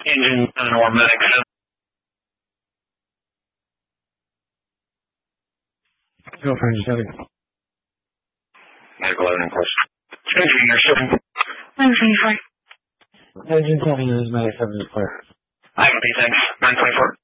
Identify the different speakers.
Speaker 1: Engine or medics.
Speaker 2: Go for engine 7.
Speaker 1: Medical 11 in course. Engine, you're still.
Speaker 2: Engine 7 is medic 7 is clear.
Speaker 1: I can be, thanks. 924.